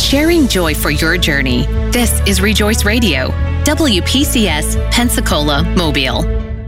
sharing joy for your journey. This is Rejoice Radio, WPCS, Pensacola, Mobile.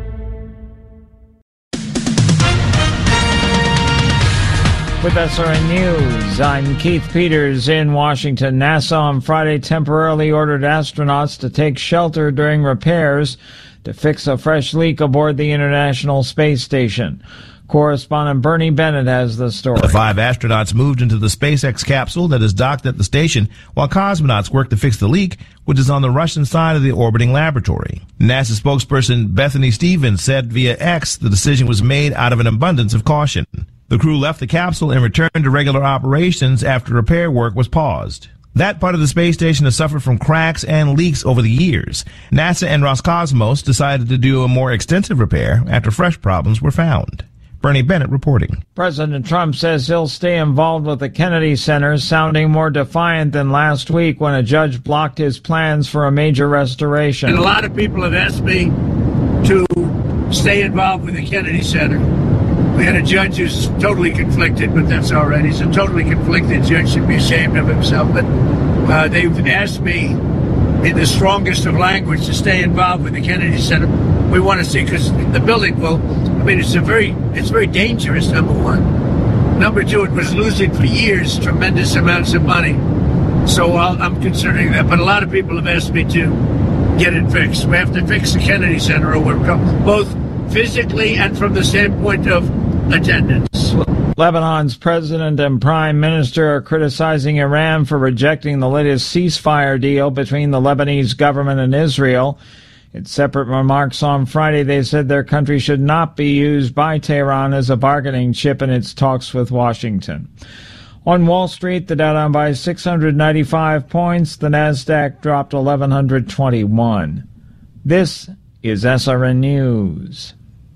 With SRN News, I'm Keith Peters in Washington. NASA on Friday temporarily ordered astronauts to take shelter during repairs to fix a fresh leak aboard the International Space Station. Correspondent Bernie Bennett has the story. The 5 astronauts moved into the SpaceX capsule that is docked at the station while cosmonauts work to fix the leak, which is on the Russian side of the orbiting laboratory. NASA spokesperson Bethany Stevens said via X the decision was made out of an abundance of caution. The crew left the capsule and returned to regular operations after repair work was paused. That part of the space station has suffered from cracks and leaks over the years. NASA and Roscosmos decided to do a more extensive repair after fresh problems were found. Bernie Bennett reporting. President Trump says he'll stay involved with the Kennedy Center, sounding more defiant than last week when a judge blocked his plans for a major restoration. And a lot of people have asked me to stay involved with the Kennedy Center. We had a judge who's totally conflicted, but that's all right. He's a totally conflicted judge, should be ashamed of himself. But they've asked me in the strongest of language to stay involved with the Kennedy Center. We want to see, because the building, it's very dangerous, number one. Number two, it was losing for years tremendous amounts of money. So I'm considering that. But a lot of people have asked me to get it fixed. We have to fix the Kennedy Center, or we're both physically and from the standpoint of attendance. Lebanon's president and prime minister are criticizing Iran for rejecting the latest ceasefire deal between the Lebanese government and Israel. In separate remarks on Friday, they said their country should not be used by Tehran as a bargaining chip in its talks with Washington. On Wall Street, the Dow down by 695 points. The Nasdaq dropped 1,121. This is SRN News.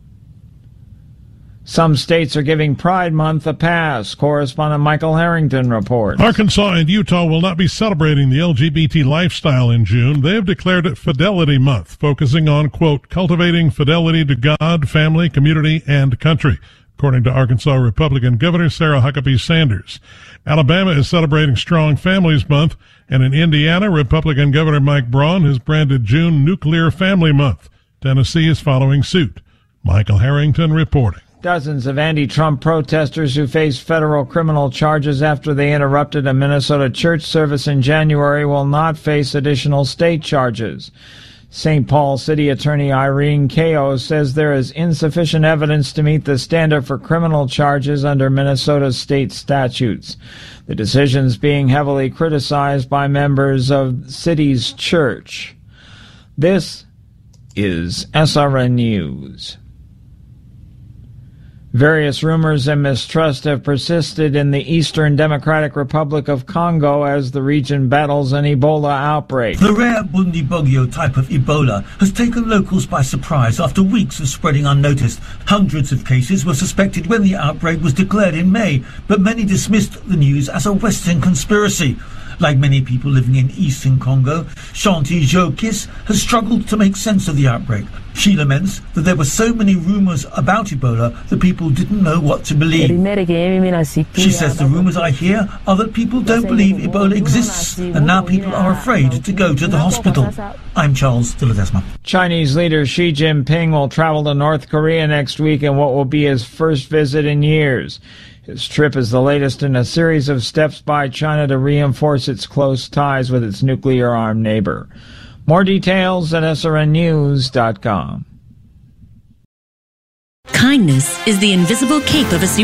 Some states are giving Pride Month a pass. Correspondent Michael Harrington reports. Arkansas and Utah will not be celebrating the LGBT lifestyle in June. They have declared it Fidelity Month, focusing on, quote, cultivating fidelity to God, family, community, and country, according to Arkansas Republican Governor Sarah Huckabee Sanders. Alabama is celebrating Strong Families Month, and in Indiana, Republican Governor Mike Braun has branded June Nuclear Family Month. Tennessee is following suit. Michael Harrington reporting. Dozens of anti-Trump protesters who face federal criminal charges after they interrupted a Minnesota church service in January will not face additional state charges. St. Paul City Attorney Irene Kao says there is insufficient evidence to meet the standard for criminal charges under Minnesota's state statutes. The decision's being heavily criticized by members of the city's church. This is SRN News. Various rumors and mistrust have persisted in the Eastern Democratic Republic of Congo as the region battles an Ebola outbreak. The rare Bundibugyo type of Ebola has taken locals by surprise after weeks of spreading unnoticed. Hundreds of cases were suspected when the outbreak was declared in May, but many dismissed the news as a Western conspiracy. Like many people living in eastern Congo, Shanti Jokis has struggled to make sense of the outbreak. She laments that there were so many rumors about Ebola that people didn't know what to believe. She says the rumors I hear are that people don't believe Ebola exists, and now people are afraid to go to the hospital. I'm Charles de Ledesma. Chinese leader Xi Jinping will travel to North Korea next week in what will be his first visit in years. His trip is the latest in a series of steps by China to reinforce its close ties with its nuclear-armed neighbor. More details at srnnews.com. Kindness is the invisible cape of a